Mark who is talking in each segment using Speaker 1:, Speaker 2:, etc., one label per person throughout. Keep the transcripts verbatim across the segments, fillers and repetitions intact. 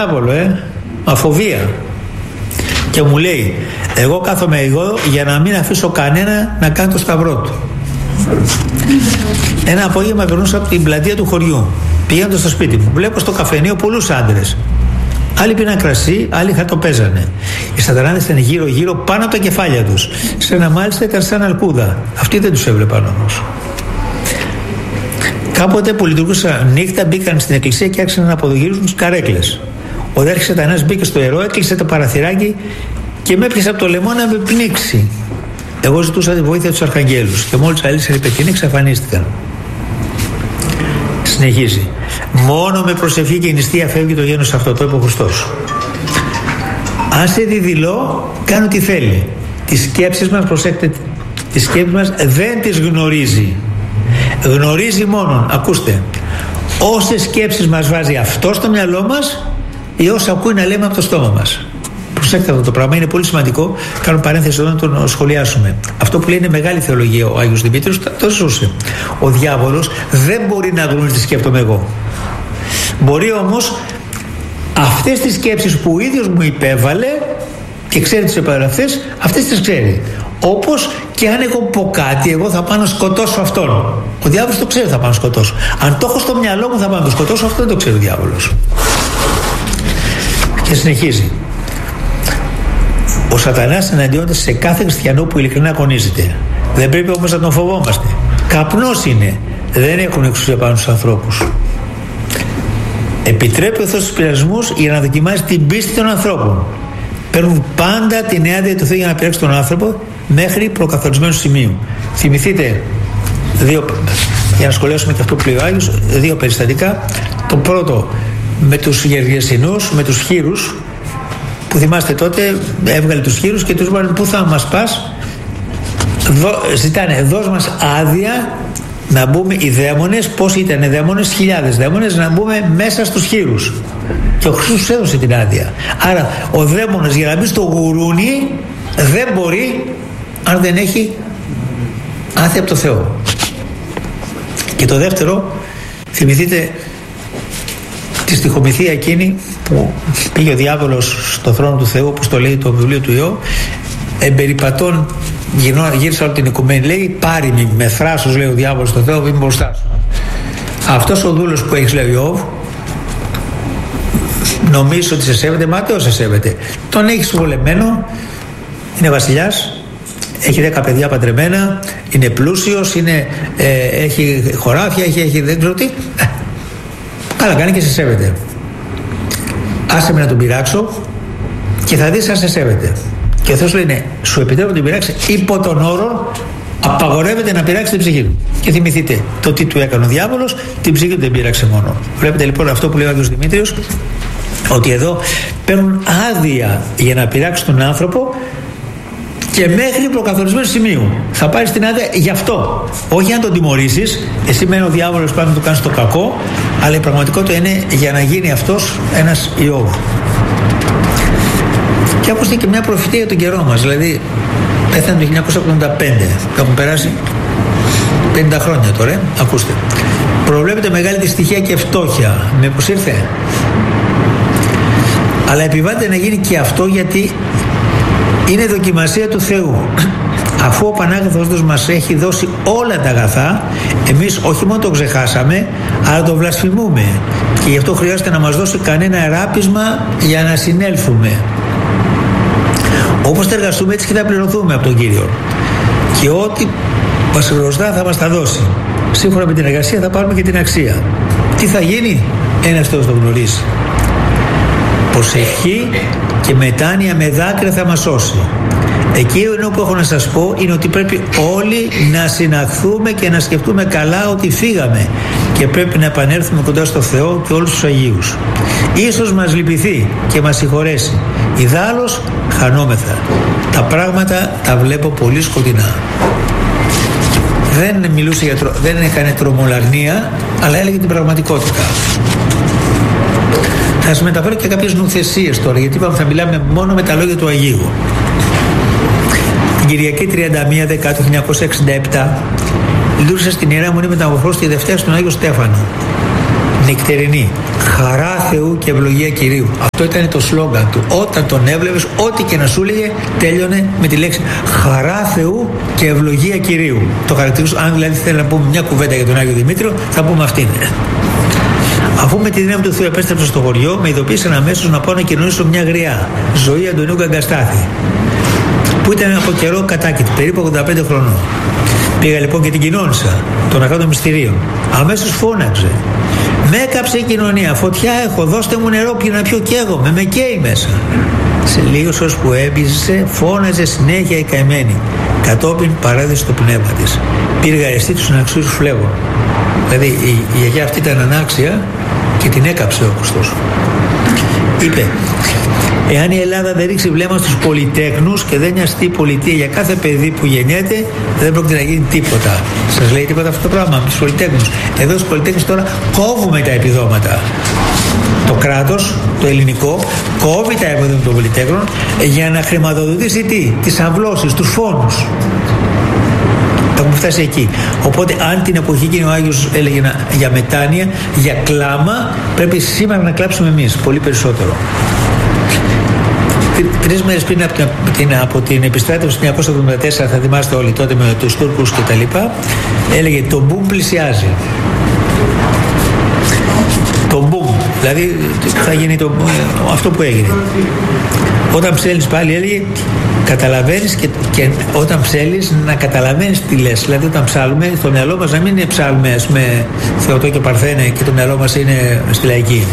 Speaker 1: διάβολο, ε, αφοβία. Και μου λέει, εγώ κάθομαι εδώ για να μην αφήσω κανένα να κάνει το σταυρό του. Ένα απόγευμα περνούσα από την πλατεία του χωριού, πηγαίνοντας στο σπίτι μου. Βλέπω στο καφενείο πολλούς άντρες. Άλλοι πίναν κρασί, άλλοι χαρτοπέζανε. Οι σατανάδες ήταν γύρω-γύρω πάνω από τα κεφάλια τους. Σε ένα μάλιστα ήταν σαν αλκούδα. Αυτοί δεν τους έβλεπαν όμως. Κάποτε που λειτουργούσα νύχτα, μπήκαν στην εκκλησία και άρχισαν να αποδογυρίζουν τους καρέκλες. Ο δέρχης σατανάς μπήκε στο ιερό, έκλεισε το παραθυράκι και με έπιασε από το λαιμό να με πνίξει. Εγώ ζητούσα τη βοήθεια τους αρχαγγέλους και μόλις αλήθεια υπεκκίνη εξαφανίστηκαν. Συνεχίζει. Μόνο με προσευχή και νηστεία φεύγει το γένος αυτό, το είπε ο Χριστός. Αν σε διδηλώ, κάνω τι θέλει. Τις σκέψεις μας, προσέξτε, τις σκέψεις μας δεν τις γνωρίζει. Γνωρίζει μόνον, ακούστε, όσες σκέψεις μας βάζει αυτό στο μυαλό μας ή όσα ακούει να λέμε από το στόμα μας. Προσέξτε αυτό το πράγμα, είναι πολύ σημαντικό. Κάνω παρένθεση εδώ να το σχολιάσουμε. Αυτό που λέει είναι μεγάλη θεολογία ο Άγιος Δημήτριος, το ζούσε. Ο διάβολος δεν μπορεί να γνωρίζει τι σκέφτομαι εγώ. Μπορεί όμως αυτές τις σκέψεις που ο ίδιος μου υπέβαλε και ξέρει τις επαγραφές, αυτές τις ξέρει. Όπως και αν εγώ πω κάτι, εγώ θα πάω να σκοτώσω αυτόν. Ο διάβολος το ξέρει, θα πάω να σκοτώσω. Αν το έχω στο μυαλό μου, θα πάω να το σκοτώσω, αυτό δεν το ξέρει ο διάβολος. Και συνεχίζει. Ο σατανάς εναντιώνεται σε κάθε χριστιανό που ειλικρινά αγωνίζεται. Δεν πρέπει όμως να τον φοβόμαστε. Καπνός είναι. Δεν έχουν εξουσία πάνω στους ανθρώπους. Επιτρέπει ο Θεός τους πειρασμούς για να δοκιμάσει την πίστη των ανθρώπων. Παίρνουν πάντα την άδεια του Θεού για να πειράξουν τον άνθρωπο μέχρι προκαθορισμένου σημείου. Θυμηθείτε δύο, για να σχολιάσουμε και αυτό που λέει ο Άγιος, δύο περιστατικά. Το πρώτο με τους Γεργεσινούς, με τους χήρους, που θυμάστε τότε έβγαλε τους χήρους και τους είπαν πού θα μας πας. Δω, ζητάνε δώσ' μας άδεια να μπούμε οι δαίμονες, πόσοι ήταν οι δαίμονες, χιλιάδες δαίμονες, να μπούμε μέσα στους χήρους. Και ο Χριστός τους έδωσε την άδεια. Άρα ο δαίμονας για να μπει στο γουρούνι δεν μπορεί αν δεν έχει άδεια από το Θεό. Και το δεύτερο, θυμηθείτε τη στιχομυθία εκείνη που πήγε ο διάβολος στο θρόνο του Θεού, όπως το λέει το βιβλίο του Ιώβ, εμπεριπατών γύρισα όλη την οικουμένη, λέει πάρει με θράσος, λέει ο διάβολος στο Θεό, είμαι μπροστά σου. Αυτός ο δούλος που έχεις, λέει ο Ιώβ, νομίζεις ότι σε σέβεται, μα δεν σε σέβεται. Τον έχεις βολεμένο, είναι βασιλιάς, έχει δέκα παιδιά παντρεμένα, είναι πλούσιος, είναι, ε, έχει χωράφια, έχει, έχει δεν ξέρω τι. Αλλά κάνει και σε σέβεται. Άσε με να τον πειράξω και θα δεις αν σε σέβεται. Και ο Θεός λέει ναι, σου επιτρέπω να τον πειράξει υπό τον όρο απαγορεύεται να πειράξει την ψυχή του. Και θυμηθείτε το τι του έκανε ο διάβολος, την ψυχή του δεν πειράξε μόνο. Βλέπετε λοιπόν αυτό που λέει ο Άγιος Δημήτριος, ότι εδώ παίρνουν άδεια για να πειράξει τον άνθρωπο και μέχρι προκαθορισμένου σημείου. Θα πάρεις την άδεια γι' αυτό. Όχι αν τον τιμωρήσεις, εσύ μένει ο διάβολος πάνω να του κάνεις το κακό, αλλά η πραγματικότητα είναι για να γίνει αυτός ένας Ιώβ. Και ακούστε και μια προφητεία για τον καιρό μας. Δηλαδή, πέθανε το χίλια εννιακόσια ογδόντα πέντε. Έχουν περάσει πενήντα χρόνια τώρα. Ε? Ακούστε. Προβλέπεται μεγάλη δυστυχία και φτώχεια. Μήπως ήρθε. Αλλά επιβάλλεται να γίνει και αυτό γιατί είναι δοκιμασία του Θεού. Αφού ο Πανάγαθος μας έχει δώσει όλα τα αγαθά, εμείς όχι μόνο το ξεχάσαμε, αλλά το βλασφημούμε. Και γι' αυτό χρειάζεται να μας δώσει κανένα εράπισμα για να συνέλθουμε. Όπως θα εργαστούμε, έτσι και θα πληρωθούμε από τον Κύριο. Και ό,τι μας χρωστά θα μας τα δώσει. Σύμφωνα με την εργασία θα πάρουμε και την αξία. Τι θα γίνει, ένας Θεός το γνωρίζει. Προσευχή και μετάνοια με δάκρυα θα μας σώσει. Εκείνο που έχω να σας πω είναι ότι πρέπει όλοι να συναχθούμε και να σκεφτούμε καλά ότι φύγαμε και πρέπει να επανέλθουμε κοντά στο Θεό και όλους τους Αγίους. Ίσως μας λυπηθεί και μας συγχωρέσει. Ιδάλλως χανόμεθα. Τα πράγματα τα βλέπω πολύ σκοτεινά. Δεν μιλούσε για τρο... δεν έκανε τρομολαγνία, αλλά έλεγε την πραγματικότητα. Θα σας μεταφέρω και κάποιες νουθεσίες τώρα, γιατί είπαμε θα μιλάμε μόνο με τα λόγια του Αγίου. Την Κυριακή τριάντα μία Δεκάτου χίλια εννιακόσια εξήντα επτά λειτουργήσα στην Ιερά Μονή Μεταμορφώσεως τη Δευτέρα στον Άγιο Στέφανο. νυχτερινή. Χαρά Θεού και ευλογία Κυρίου. Αυτό ήταν το σλόγγαν του. Όταν τον έβλεπες, ό,τι και να σου έλεγε, τέλειωνε με τη λέξη Χαρά Θεού και ευλογία Κυρίου. Το χαρακτηρίζω, αν δηλαδή θέλει να πούμε μια κουβέντα για τον Άγιο Δημήτριο, θα πούμε αυτήν. Αφού με τη δύναμη του Θεού επέστρεψα στο χωριό, με ειδοποίησαν αμέσως να πάω να κοινωνήσω μια γριά, Ζωή Αντωνίου Καγκαστάθη, που ήταν από καιρό κατάκητη, περίπου ογδόντα πέντε χρονών. Πήγα λοιπόν και την κοινώνησα, τον αγάπη των μυστηρίων. Αμέσως φώναξε. Με έκαψε η κοινωνία, φωτιά έχω, δώστε μου νερό και να πιω καίγομαι, με καίει μέσα. Σε λίγους ώρες που έμπιζε, φώναζε συνέχεια η καημένη. Κατόπιν παρέδεσε το πνεύμα της. Πήρε αριστεί τους αναξίους φλέγων. Δηλαδή η, η γιαγιά αυτή ήταν ανάξια και την έκαψε ο Χριστός. Είπε, εάν η Ελλάδα δεν ρίξει βλέμμα στους πολυτέχνους και δεν νοιαστεί η πολιτεία για κάθε παιδί που γεννιέται, δεν πρόκειται να γίνει τίποτα. Σας λέει τίποτα αυτό το πράγμα με τους πολυτέχνους? Εδώ στους πολυτέχνους τώρα κόβουμε τα επιδόματα. Το κράτος, το ελληνικό, κόβει τα επιδόματα των πολυτέχνων για να χρηματοδοτήσει τι? Τις αυλώσεις, τους φόνους. Έχουμε φτάσει εκεί. Οπότε, αν την εποχή εκείνη ο Άγιος έλεγε να, για μετάνοια, για κλάμα, πρέπει σήμερα να κλάψουμε εμείς πολύ περισσότερο. Τρεις μέρες πριν από την, από την επιστράτευση του χίλια εννιακόσια εβδομήντα τέσσερα, θα θυμάστε όλοι τότε με τους Τούρκους και τα λοιπά, έλεγε το μπουμ πλησιάζει. Το μπουμ, δηλαδή θα γίνει το, αυτό που έγινε. Όταν ψέλνεις πάλι έλεγε καταλαβαίνεις και, και όταν ψέλνεις να καταλαβαίνεις τι λες. Δηλαδή όταν ψάλουμε, στο μυαλό μας να μην είναι ψάλουμε με Θεοτό και Παρθένε και το μυαλό μας είναι στη λαϊκή.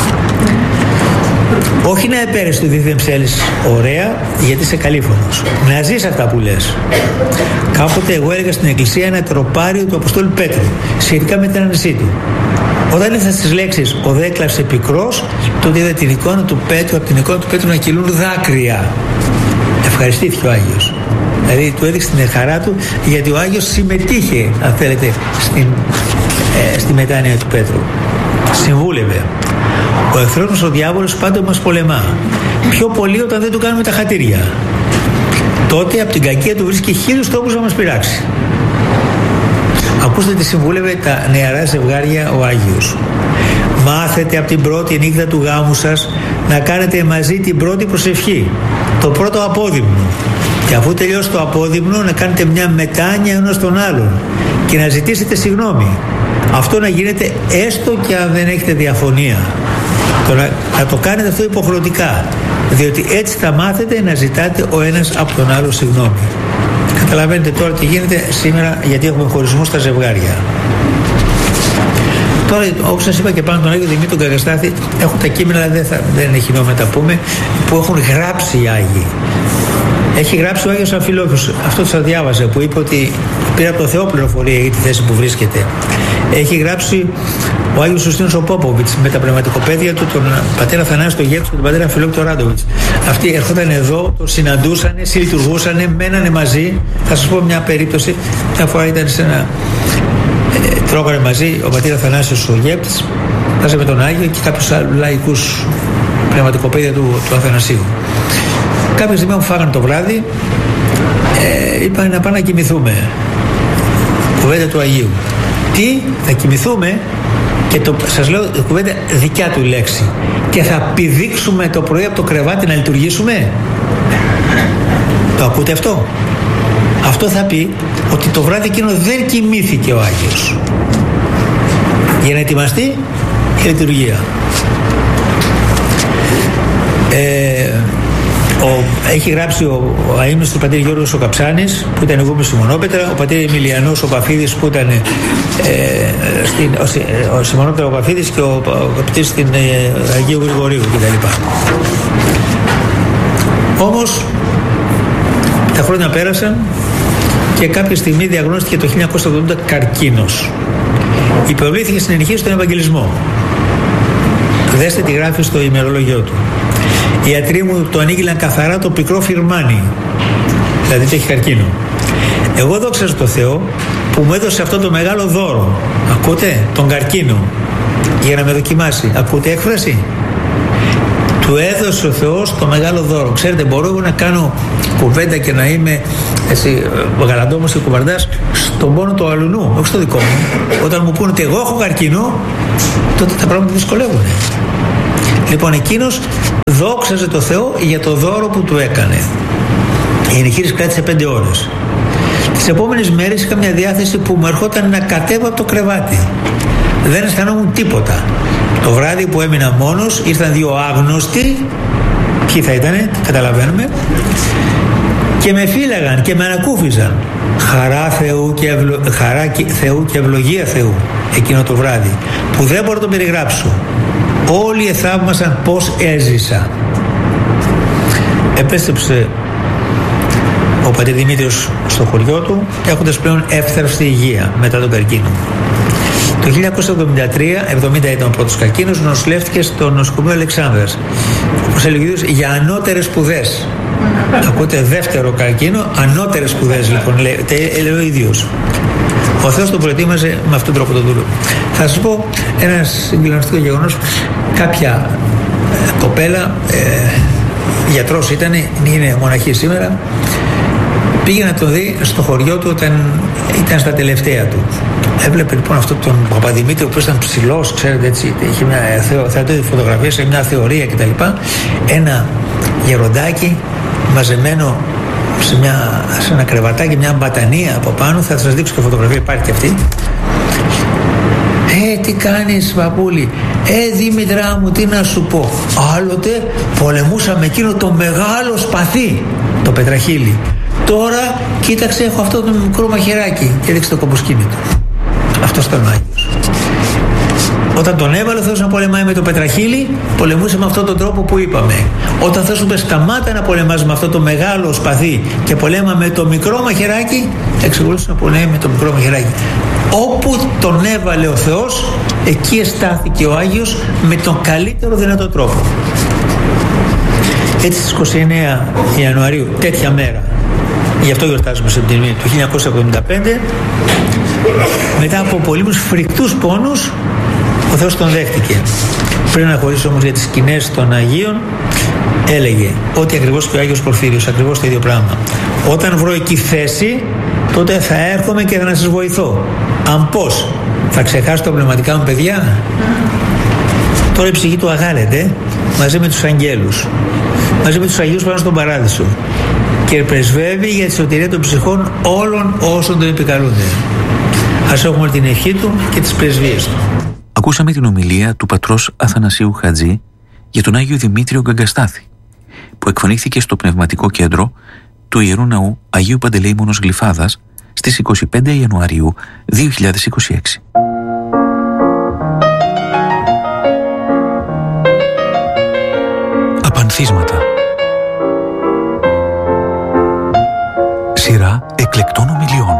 Speaker 1: Όχι να επέρεσαι το δίθεν ψέλνεις ωραία γιατί είσαι καλήφωνος. Να ζεις αυτά που λες. Κάποτε εγώ έλεγα στην εκκλησία ένα τροπάριο του Αποστόλου Πέτρου σχετικά με την άνεσή του. Όταν ήρθα στις λέξεις ο δε έκλαψε πικρός, τότε είδα την εικόνα του Πέτρου, από την εικόνα του Πέτρου να κυλούν δάκρυα. Ευχαριστήθηκε ο Άγιος. Δηλαδή του έδειξε την χαρά του, γιατί ο Άγιος συμμετείχε, αν θέλετε, στην, ε, στη μετάνοια του Πέτρου. Συμβούλευε. Ο εχθρός μας ο διάβολος πάντοτε μας πολεμά. Πιο πολύ όταν δεν του κάνουμε τα χατήρια. Τότε από την κακία του βρίσκει χίλιους τρόπους να μας πειράξει. Ακούστε τι συμβούλευε τα νεαρά ζευγάρια ο Άγιος. Μάθετε από την πρώτη νύχτα του γάμου σας να κάνετε μαζί την πρώτη προσευχή, το πρώτο απόδυμνο. Και αφού τελειώσει το απόδυμνο να κάνετε μια μετάνοια ένας τον άλλον και να ζητήσετε συγγνώμη. Αυτό να γίνεται έστω και αν δεν έχετε διαφωνία. Το να, να το κάνετε αυτό υποχρεωτικά, διότι έτσι θα μάθετε να ζητάτε ο ένας από τον άλλο συγγνώμη. Καταλαβαίνετε τώρα τι γίνεται σήμερα, γιατί έχουμε χωρισμούς στα ζευγάρια. Τώρα, όπως σας είπα και πάνω τον Άγιο Δημήτριο τον Καγκαστάθη, έχουν τα κείμενα, δεν, θα, δεν έχει νόημα να τα πούμε, που έχουν γράψει οι Άγιοι. Έχει γράψει ο Άγιος Αμφιλόχιος, αυτό θα διάβαζε, που είπε ότι πήρε από το Θεό πληροφορία για τη θέση που βρίσκεται. Έχει γράψει ο Άγιος Σωστίνος ο Πόποβιτς με τα πνευματικοπαίδια του, τον πατέρα Θανάση τον Γέρος και τον πατέρα Αμφιλόκτο Ράντοβιτς. Αυτοί έρχονταν εδώ, τον συναντούσαν, συλλειτουργούσαν, μένανε μαζί. Θα σας πω μια περίπτωση. Μια φορά ήταν σε ένα. Ε, τρώγανε μαζί ο πατέρα Θανάσιος ο Γέπτης, βάζε με τον Άγιο και κάποιους λαϊκούς πνευματικοπαίδια του, του Αθανασίου. Κάποια στιγμή μου φάγανε το βράδυ, ε, είπαν να πάμε να κοιμηθούμε. Κουβέντα του Αγίου. Τι, θα κοιμηθούμε, και το, σας λέω κουβέντα δικιά του λέξη, και θα πηδήξουμε το πρωί από το κρεβάτι να λειτουργήσουμε. Το ακούτε αυτό? Αυτό θα πει ότι το βράδυ εκείνο δεν κοιμήθηκε ο Άγιος για να ετοιμαστεί η λειτουργία. Ε, ο, έχει γράψει ο, ο αείμνηστος του πατήρ Γιώργος ο Καψάνης, που ήταν εγώ με στη Μονόπετρα, ο πατήρ Εμιλιανός ο Παφίδης, που ήταν ε, στην, ο, ο Σιμωνόπετρα ο Παφίδης, και ο, ο καπητής στην ε, Αγίου Γρηγορίου κτλ. Όμως τα χρόνια πέρασαν και κάποια στιγμή διαγνώστηκε το χίλια εννιακόσια ογδόντα καρκίνος. Υποβλήθηκε στην ενηχείηση στον Ευαγγελισμό. Δέστε τι γράφει στο ημερολόγιο του. Οι ιατροί μου το ανήγγειλαν καθαρά το πικρό φυρμάνι, δηλαδή ότι έχει καρκίνο. Εγώ δόξα στο Θεό που μου έδωσε αυτό το μεγάλο δώρο. Ακούτε? Τον καρκίνο, για να με δοκιμάσει. Ακούτε έκφραση? Του του έδωσε ο Θεός το μεγάλο δώρο. Ξέρετε, μπορώ εγώ να κάνω κουβέντα και να είμαι έτσι γαλαντόμος και κουβαρντάς στον πόνο του αλουνού, όχι στο δικό μου. Όταν μου πούνε ότι εγώ έχω καρκίνο, τότε τα πράγματα δυσκολεύουν. Λοιπόν, εκείνος δόξαζε το Θεό για το δώρο που του έκανε. Η εγχείρηση κράτησε πέντε ώρες. Τις επόμενες μέρες είχα μια διάθεση που μου ερχόταν να κατέβω από το κρεβάτι. Δεν αισθανόμουν τίποτα. Το βράδυ που έμεινα μόνος, ήρθαν δύο άγνωστοι. Ποιοι θα ήτανε, καταλαβαίνουμε. Και με φύλαγαν και με ανακούφιζαν. Χαρά Θεού και, ευλο... Χαρά και... Θεού και ευλογία Θεού εκείνο το βράδυ, που δεν μπορώ να το περιγράψω. Όλοι εθαύμασαν πως έζησα. Επέστρεψε ο πατήρ Δημήτριος στο χωριό του, έχοντας πλέον εύθραυστη υγεία μετά τον καρκίνο. Το χίλια εννιακόσια εβδομήντα τρία, εβδομήντα ήταν ο πρώτος καρκίνος, νοσηλεύτηκε στο νοσοκομείο Αλεξάνδρας. Όπως έλεγε ο ίδιος, για ανώτερες σπουδές. Ακούτε, δεύτερο καρκίνο, ανώτερες σπουδές, λοιπόν, λέει, λέει ο ίδιος. Ο Θεός τον προετοίμαζε με αυτόν τον τρόπο τον δούλο. Θα σας πω ένα συγκλονιστικό γεγονός. Κάποια ε, κοπέλα, ε, γιατρός ήταν, είναι μοναχή σήμερα, πήγε να το δει στο χωριό του όταν ήταν στα τελευταία του. Έβλεπε λοιπόν αυτόν τον Παπαδημήτρη, ο οποίος ήταν ψηλός, ξέρετε, έτσι, είχε μια θεατή φωτογραφία σε μια θεωρία κτλ. Ένα γεροντάκι μαζεμένο σε, μια, σε ένα κρεβατάκι, μια μπατανία από πάνω. Θα σας δείξω και φωτογραφία, υπάρχει και αυτή. Ε, τι κάνεις παππούλη? Ε, Δήμητρά μου, τι να σου πω. Άλλοτε πολεμούσαμε εκείνο το μεγάλο σπαθί, το πετραχύλι. Τώρα, κοίταξε, έχω αυτό το μικρό μαχαιράκι. Και έδειξε το κομποσκήνι του. Αυτός ήταν ο Άγιος. Όταν τον έβαλε ο Θεός να πολεμάει με το πετραχύλι, πολεμούσε με αυτόν τον τρόπο που είπαμε. Όταν Θεός είπε σταμάτα να πολεμάς με αυτό το μεγάλο σπαθί και πολέμα με το μικρό μαχαιράκι, εξακολουθούσε να πολεμάει με το μικρό μαχαιράκι. Όπου τον έβαλε ο Θεός, εκεί εστάθηκε ο Άγιος με τον καλύτερο δυνατό τρόπο. Έτσι στις είκοσι εννέα Ιανουαρίου, τέτοια μέρα, γι' αυτό γιορτάζουμε στην τιμή του χίλια εννιακόσια εβδομήντα πέντε, μετά από πολύμους φρικτούς πόνους, ο Θεός τον δέχτηκε. Πριν να χωρίσει όμως για τις σκηνές των Αγίων, έλεγε ότι ακριβώς και ο Άγιος Πορφύριος, ακριβώς το ίδιο πράγμα. Όταν βρω εκεί θέση, τότε θα έρχομαι και θα να σας βοηθώ. Αν πώς, θα ξεχάσω τα πνευματικά μου παιδιά? Τώρα η ψυχή του αγάλεται μαζί με τους αγγέλους, μαζί με τους Αγίους πάνω στον Παράδεισο, και πρεσβεύει για τη σωτηρία των ψυχών όλων όσων τον επικαλούνται. Ας έχουμε την ευχή του και τις πρεσβείες του.
Speaker 2: Ακούσαμε την ομιλία του πατρός Αθανασίου Χατζή για τον Άγιο Δημήτριο Γκαγκαστάθη, που εκφωνήθηκε στο Πνευματικό Κέντρο του Ιερού Ναού Αγίου Παντελεήμονος Γλυφάδας στις είκοσι πέντε Ιανουαρίου δύο χιλιάδες είκοσι έξι. Απανθίσματα. Σειρά εκλεκτών ομιλιών.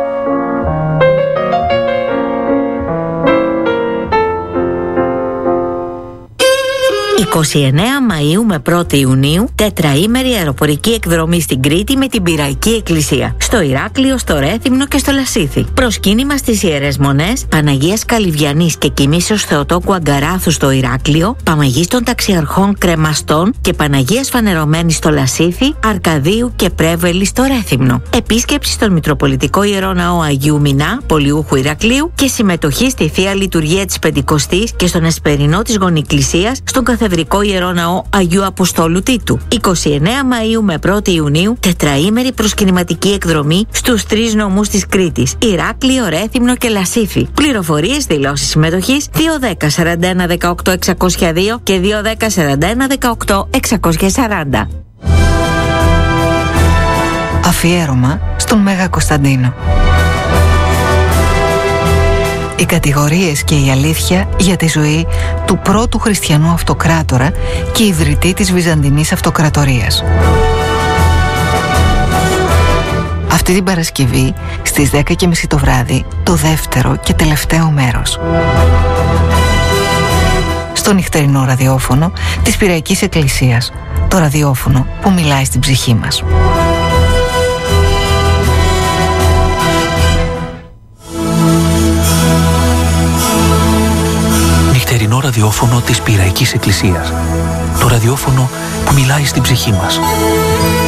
Speaker 3: είκοσι εννέα Μαΐου με πρώτη Ιουνίου, τετραήμερη αεροπορική εκδρομή στην Κρήτη με την Πυραϊκή Εκκλησία. Στο Ηράκλειο, στο Ρέθυμνο και στο Λασίθι. Προσκύνημα στις Ιερές Μονές Παναγίας Καλυβιανής και Κοιμήσεως Θεοτόκου Αγκαράθου στο Ηράκλειο, Παμαγής των Ταξιαρχών Κρεμαστών και Παναγίας Φανερωμένης στο Λασίθι, Αρκαδίου και Πρέβελη στο Ρέθυμνο. Επίσκεψη στον Μητροπολιτικό Ιερό Ναό Αγίου Μινά, Πολιούχου Ηρακλείου, και συμμετοχή στη Θεία Λειτουργία της Πεντηκοστής και στον Εσπερινό της Γονικκλησίας στον Καθεδρικό Ιερό Ναό Αγίου Αποστόλου Τίτου. είκοσι εννέα Μαΐου με πρώτη Ιουνίου, τετραήμερη προσκυνηματική εκδρομή στους τρεις νομούς της Κρήτης, Ηράκλειο, Ρέθυμνο και Λασίθι. Πληροφορίες, δηλώσεις συμμετοχής δύο δέκα σαράντα ένα δεκαοκτώ εξακόσια δύο και δύο δέκα σαράντα ένα δεκαοκτώ εξακόσια σαράντα.
Speaker 4: Αφιέρωμα στον Μέγα Κωνσταντίνο. Οι κατηγορίες και η αλήθεια για τη ζωή του πρώτου χριστιανού αυτοκράτορα και ιδρυτή της Βυζαντινής Αυτοκρατορίας. Αυτή την Παρασκευή στις δέκα και μισή το βράδυ, το δεύτερο και τελευταίο μέρος. Στο νυχτερινό ραδιόφωνο της Πυραϊκής Εκκλησίας, το ραδιόφωνο που μιλάει στην ψυχή μας.
Speaker 2: Νυχτερινό ραδιόφωνο της Πυραϊκής Εκκλησίας, το το ραδιόφωνο που μιλάει στην ψυχή μας.